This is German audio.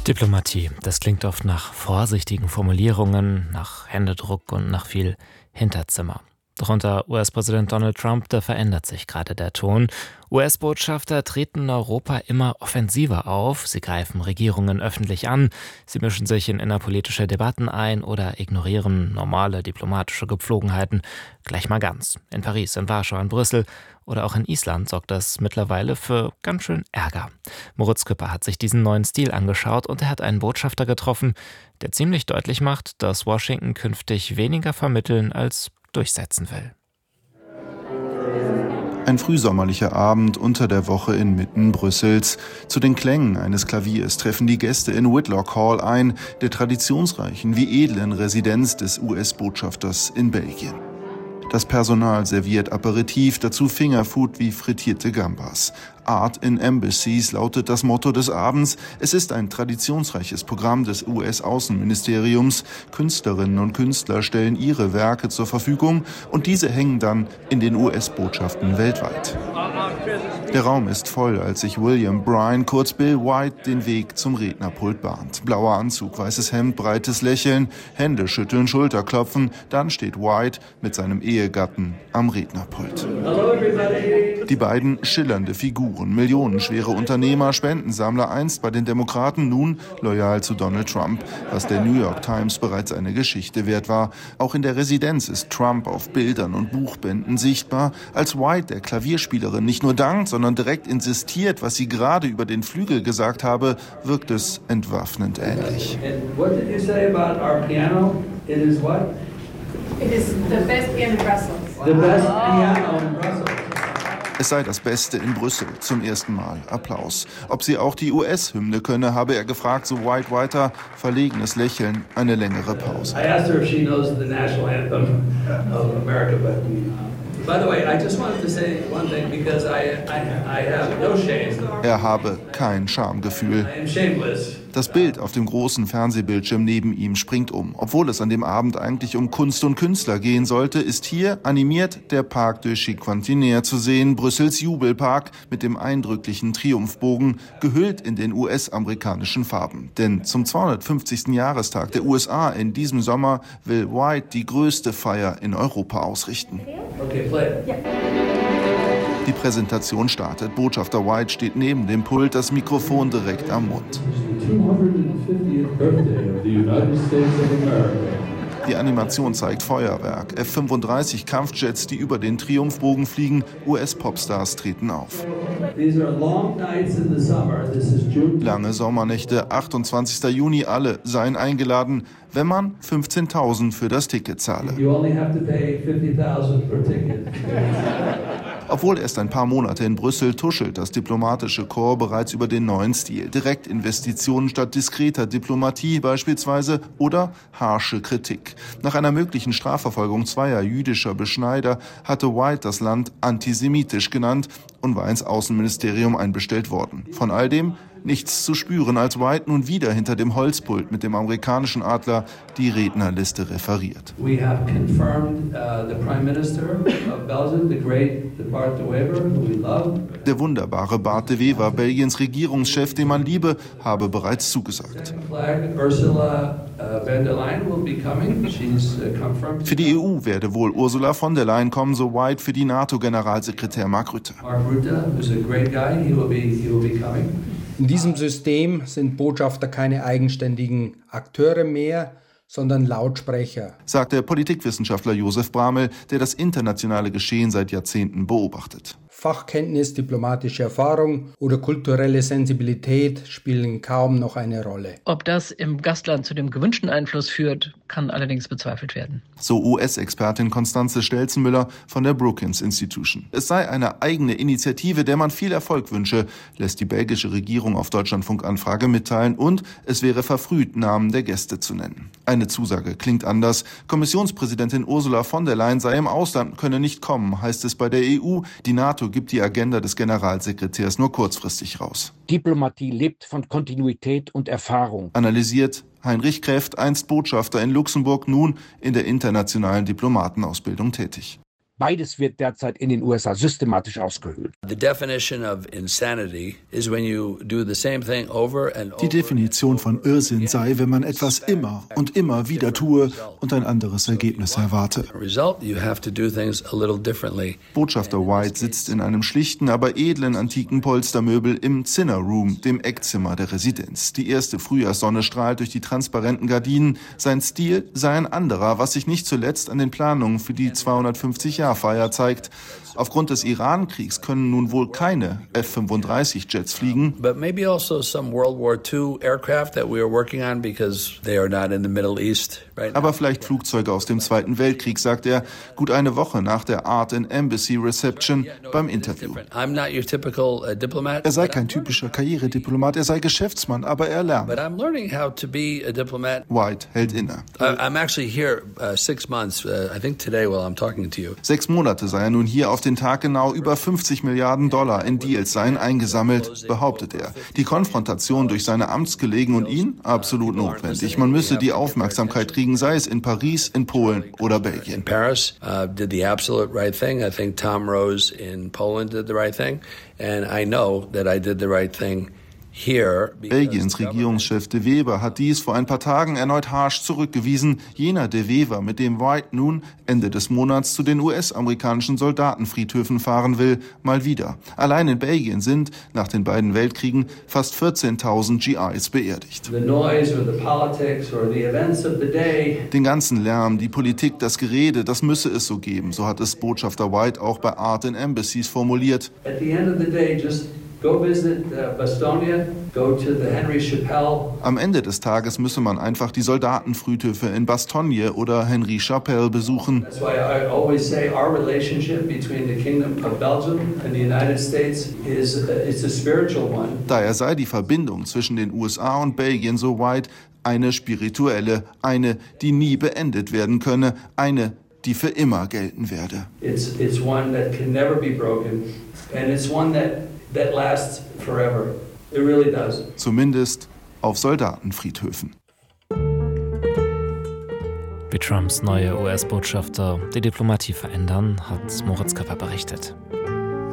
Diplomatie, das klingt oft nach vorsichtigen Formulierungen, nach Händedruck und nach viel Hinterzimmer. Doch unter US-Präsident Donald Trump, da verändert sich gerade der Ton. US-Botschafter treten in Europa immer offensiver auf, sie greifen Regierungen öffentlich an, sie mischen sich in innerpolitische Debatten ein oder ignorieren normale diplomatische Gepflogenheiten gleich mal ganz. In Paris, in Warschau, in Brüssel oder auch in Island sorgt das mittlerweile für ganz schön Ärger. Moritz Küpper hat sich diesen neuen Stil angeschaut und er hat einen Botschafter getroffen, der ziemlich deutlich macht, dass Washington künftig weniger vermitteln als durchsetzen will. Ein frühsommerlicher Abend unter der Woche inmitten Brüssels. Zu den Klängen eines Klaviers treffen die Gäste in Whitlock Hall ein, der traditionsreichen wie edlen Residenz des US-Botschafters in Belgien. Das Personal serviert Aperitif, dazu Fingerfood wie frittierte Gambas. Art in Embassies lautet das Motto des Abends. Es ist ein traditionsreiches Programm des US-Außenministeriums. Künstlerinnen und Künstler stellen ihre Werke zur Verfügung und diese hängen dann in den US-Botschaften weltweit. Der Raum ist voll, als sich William Bryan, kurz Bill White, den Weg zum Rednerpult bahnt. Blauer Anzug, weißes Hemd, breites Lächeln, Hände schütteln, Schulterklopfen. Dann steht White mit seinem Ehegatten am Rednerpult. Die beiden schillernde Figuren, millionenschwere Unternehmer, Spendensammler, einst bei den Demokraten, nun loyal zu Donald Trump, was der New York Times bereits eine Geschichte wert war. Auch in der Residenz ist Trump auf Bildern und Buchbänden sichtbar. Als White der Klavierspielerin nicht nur dankt, sondern direkt insistiert, was sie gerade über den Flügel gesagt habe, wirkt es entwaffnend ähnlich. Es sei das Beste in Brüssel, zum ersten Mal. Applaus. Ob sie auch die US-Hymne könne, habe er gefragt, so White weiter. Verlegenes Lächeln, eine längere Pause. I asked her if she knows the national anthem of America, but by the way, I just wanted to say one thing because I have no shame. Er habe kein Schamgefühl. I am shameless. Das Bild auf dem großen Fernsehbildschirm neben ihm springt um. Obwohl es an dem Abend eigentlich um Kunst und Künstler gehen sollte, ist hier animiert der Parc de Cinquantenaire zu sehen, Brüssels Jubelpark mit dem eindrücklichen Triumphbogen, gehüllt in den US-amerikanischen Farben. Denn zum 250. Jahrestag der USA in diesem Sommer will White die größte Feier in Europa ausrichten. Okay, play it. Die Präsentation startet. Botschafter White steht neben dem Pult, das Mikrofon direkt am Mund. 250th birthday of the United States of America. Die Animation zeigt Feuerwerk, F-35 Kampfjets, die über den Triumphbogen fliegen, US-Popstars treten auf. These are long nights in the summer. This is June. Lange Sommernächte, 28. Juni, alle seien eingeladen, wenn man 15.000 für das Ticket zahle. You only have to pay $50,000 per ticket. Obwohl erst ein paar Monate in Brüssel, tuschelt das diplomatische Korps bereits über den neuen Stil. Direktinvestitionen statt diskreter Diplomatie beispielsweise oder harsche Kritik. Nach einer möglichen Strafverfolgung zweier jüdischer Beschneider hatte White das Land antisemitisch genannt und war ins Außenministerium einbestellt worden. Von all dem nichts zu spüren, als White nun wieder hinter dem Holzpult mit dem amerikanischen Adler die Rednerliste referiert. We have confirmed the Prime Minister of Belgium, the great Bart de Wever, who we love. Der wunderbare Bart de Wever, Belgiens Regierungschef, den man liebe, habe bereits zugesagt. Ursula von der Leyen will be coming. She's confirmed. Für die EU werde wohl Ursula von der Leyen kommen, so White für die NATO-Generalsekretär Mark Rutte. Mark Rutte, who's a great guy, he will be coming. In diesem System sind Botschafter keine eigenständigen Akteure mehr, sondern Lautsprecher, sagt der Politikwissenschaftler Josef Bramel, der das internationale Geschehen seit Jahrzehnten beobachtet. Fachkenntnis, diplomatische Erfahrung oder kulturelle Sensibilität spielen kaum noch eine Rolle. Ob das im Gastland zu dem gewünschten Einfluss führt, kann allerdings bezweifelt werden. So US-Expertin Constanze Stelzenmüller von der Brookings Institution. Es sei eine eigene Initiative, der man viel Erfolg wünsche, lässt die belgische Regierung auf Deutschlandfunk-Anfrage mitteilen und es wäre verfrüht, Namen der Gäste zu nennen. Eine Zusage klingt anders. Kommissionspräsidentin Ursula von der Leyen sei im Ausland, könne nicht kommen, heißt es bei der EU. Die NATO gibt die Agenda des Generalsekretärs nur kurzfristig raus. Diplomatie lebt von Kontinuität und Erfahrung. Analysiert Heinrich Kräft, einst Botschafter in Luxemburg, nun in der internationalen Diplomatenausbildung tätig. Beides wird derzeit in den USA systematisch ausgehöhlt. The definition of insanity is when you do the same thing over and over. Die Definition von Irrsinn sei, wenn man etwas immer und immer wieder tue und ein anderes Ergebnis erwarte. Result, you have to do things a little differently. Botschafter White sitzt in einem schlichten, aber edlen antiken Polstermöbel im Zinner Room, dem Eckzimmer der Residenz. Die erste Frühjahrssonne strahlt durch die transparenten Gardinen. Sein Stil sei ein anderer, was sich nicht zuletzt an den Planungen für die 250-Jahr-Feier zeigt. Aufgrund des Iran-Kriegs können nun wohl keine F-35-Jets fliegen. But maybe also some World War II aircraft that we are working on because they are not in the Middle East right now. Aber vielleicht Flugzeuge aus dem Zweiten Weltkrieg, sagt er, gut eine Woche nach der Art and Embassy Reception beim Interview. I'm not your typical diplomat. Er sei kein typischer Karrierediplomat, er sei Geschäftsmann, aber er lernt. But I'm learning how to be a diplomat. White hält inne. I'm actually here 6 months. I think today while I'm talking to you. 6 Monate sei er nun hier, auf den Tag genau. Über 50 Milliarden Dollar in Deals seien eingesammelt, behauptet er. Die Konfrontation durch seine Amtskollegen und ihn? Absolut notwendig. Man müsse die Aufmerksamkeit kriegen, sei es in Paris, in Polen oder Belgien. In Paris did the absolute right thing. I think Tom Rose in Poland did the right thing. And I know that I did the right thing. Belgiens Regierungschef De Wever hat dies vor ein paar Tagen erneut harsch zurückgewiesen. Jener De Wever, mit dem White nun Ende des Monats zu den US-amerikanischen Soldatenfriedhöfen fahren will, mal wieder. Allein in Belgien sind, nach den beiden Weltkriegen, fast 14.000 GIs beerdigt. Den ganzen Lärm, die Politik, das Gerede, das müsse es so geben, so hat es Botschafter White auch bei Art in Embassies formuliert. Go visit Bastogne, go to the Henry Chapelle. Am Ende des Tages müsse man einfach die Soldatenfriedhöfe in Bastogne oder Henry Chapelle besuchen. That's why I always say our relationship between the Kingdom of Belgium and the United States it's a spiritual one. Daher sei die Verbindung zwischen den USA und Belgien, so White, eine spirituelle, eine, die nie beendet werden könne, eine, die für immer gelten werde. It's one that can never be broken and it's one that lasts forever. It really does. Zumindest auf Soldatenfriedhöfen. Wie Trumps neue US-Botschafter die Diplomatie verändern, hat Moritz Köpper berichtet.